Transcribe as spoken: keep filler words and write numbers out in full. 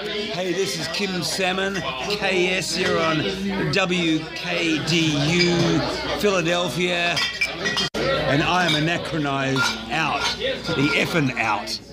Hey, this is Kim Salmon, K S here on W K D U, Philadelphia. And I am anachronized out, the effing out.